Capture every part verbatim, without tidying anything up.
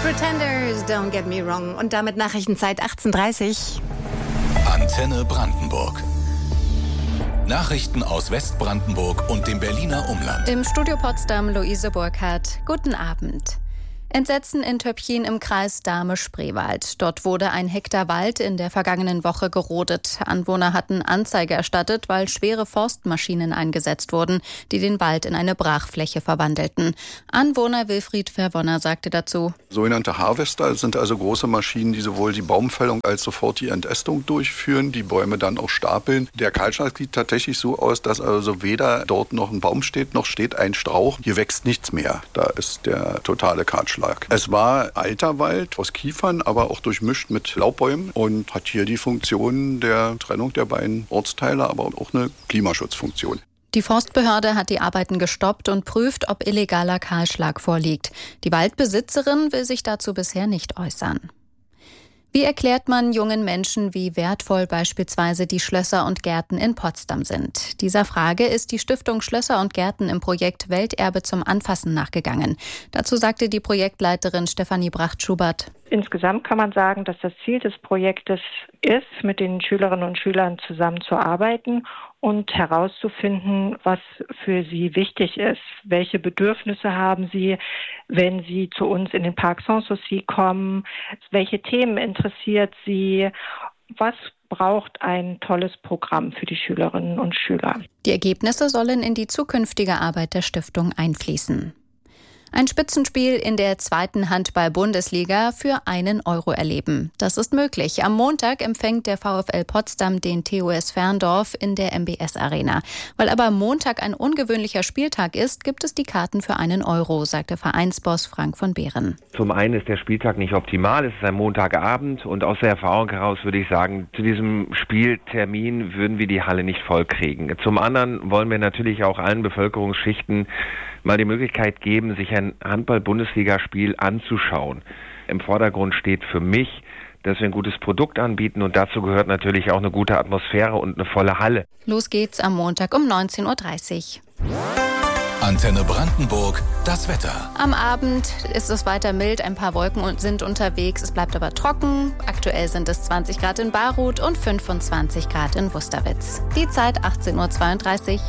Pretenders, don't get me wrong. Und damit Nachrichtenzeit achtzehn Uhr dreißig. Antenne Brandenburg. Nachrichten aus Westbrandenburg und dem Berliner Umland. Im Studio Potsdam Luise Burkhardt. Guten Abend. Entsetzen in Töpfchen im Kreis Dahme-Spreewald. Dort wurde ein Hektar Wald in der vergangenen Woche gerodet. Anwohner hatten Anzeige erstattet, weil schwere Forstmaschinen eingesetzt wurden, die den Wald in eine Brachfläche verwandelten. Anwohner Wilfried Verwonner sagte dazu: Sogenannte Harvester sind also große Maschinen, die sowohl die Baumfällung als sofort die Entästung durchführen, die Bäume dann auch stapeln. Der Kahlschlag sieht tatsächlich so aus, dass also weder dort noch ein Baum steht, noch steht ein Strauch. Hier wächst nichts mehr. Da ist der totale Kahlschlag. Es war alter Wald aus Kiefern, aber auch durchmischt mit Laubbäumen und hat hier die Funktion der Trennung der beiden Ortsteile, aber auch eine Klimaschutzfunktion. Die Forstbehörde hat die Arbeiten gestoppt und prüft, ob illegaler Kahlschlag vorliegt. Die Waldbesitzerin will sich dazu bisher nicht äußern. Wie erklärt man jungen Menschen, wie wertvoll beispielsweise die Schlösser und Gärten in Potsdam sind? Dieser Frage ist die Stiftung Schlösser und Gärten im Projekt Welterbe zum Anfassen nachgegangen. Dazu sagte die Projektleiterin Stefanie Bracht-Schubert: Insgesamt kann man sagen, dass das Ziel des Projektes ist, mit den Schülerinnen und Schülern zusammenzuarbeiten und herauszufinden, was für sie wichtig ist. Welche Bedürfnisse haben sie, wenn sie zu uns in den Parc Sanssouci kommen? Welche Themen interessiert sie? Was braucht ein tolles Programm für die Schülerinnen und Schüler? Die Ergebnisse sollen in die zukünftige Arbeit der Stiftung einfließen. Ein Spitzenspiel in der zweiten Handball-Bundesliga für einen Euro erleben. Das ist möglich. Am Montag empfängt der VfL Potsdam den T U S Ferndorf in der M B S-Arena. Weil aber Montag ein ungewöhnlicher Spieltag ist, gibt es die Karten für einen Euro, sagte Vereinsboss Frank von Behren. Zum einen ist der Spieltag nicht optimal, es ist ein Montagabend und aus der Erfahrung heraus würde ich sagen, zu diesem Spieltermin würden wir die Halle nicht voll kriegen. Zum anderen wollen wir natürlich auch allen Bevölkerungsschichten mal die Möglichkeit geben, sich ein Handball-Bundesligaspiel anzuschauen. Im Vordergrund steht für mich, dass wir ein gutes Produkt anbieten und dazu gehört natürlich auch eine gute Atmosphäre und eine volle Halle. Los geht's am Montag um neunzehn Uhr dreißig. Antenne Brandenburg, das Wetter. Am Abend ist es weiter mild, ein paar Wolken sind unterwegs, es bleibt aber trocken. Aktuell sind es zwanzig Grad in Baruth und fünfundzwanzig Grad in Wusterwitz. Die Zeit achtzehn Uhr zweiunddreißig.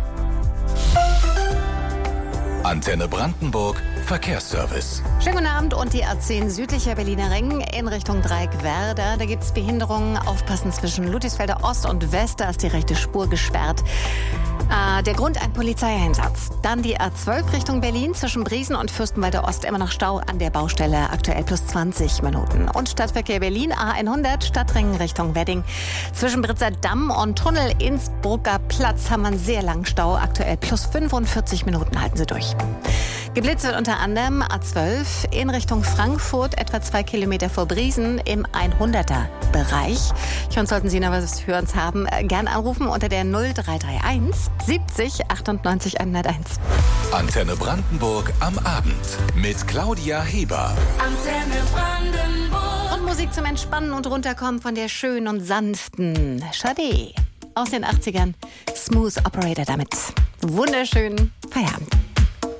Antenne Brandenburg, Verkehrsservice. Schönen guten Abend und die A zehn südlicher Berliner Ring in Richtung Dreieck-Werder. Da gibt es Behinderungen. Aufpassen zwischen Ludwigsfelder Ost und West. Da ist die rechte Spur gesperrt. Äh, der Grund ein Polizeieinsatz. Dann die A zwölf Richtung Berlin zwischen Briesen und Fürstenwalder Ost. Immer noch Stau an der Baustelle. Aktuell plus zwanzig Minuten. Und Stadtverkehr Berlin A hundert Stadtring Richtung Wedding. Zwischen Britzer Damm und Tunnel Innsbrucker Platz haben wir einen sehr langen Stau. Aktuell plus fünfundvierzig Minuten. Halten Sie durch. Geblitzt wird unter anderem A zwölf in Richtung Frankfurt, etwa zwei Kilometer vor Briesen im hunderter Bereich. Und sollten Sie noch was für uns haben, gern anrufen unter der null drei drei eins siebzig achtundneunzig hunderteins. Antenne Brandenburg am Abend mit Claudia Heber. Antenne Brandenburg. Und Musik zum Entspannen und Runterkommen von der schönen und sanften Sade aus den achtzigern. Smooth Operator damit. Wunderschönen Feierabend.